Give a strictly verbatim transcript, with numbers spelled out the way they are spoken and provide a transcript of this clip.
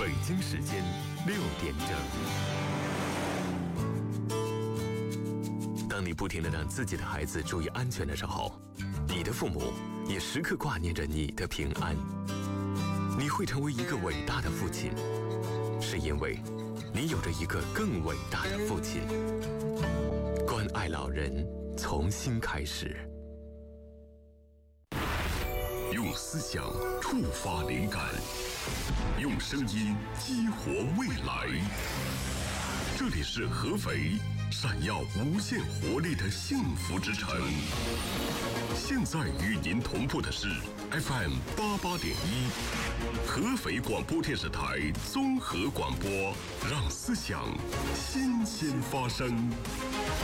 北京时间六点整。当你不停地让自己的孩子注意安全的时候，你的父母也时刻挂念着你的平安。你会成为一个伟大的父亲，是因为你有着一个更伟大的父亲。关爱老人，从新开始。 用思想触发灵感，用声音激活未来。这里是合肥闪耀无限活力的幸福之城。现在与您同步的是 F M 八八点一，合肥广播电视台综合广播，让思想新鲜发生。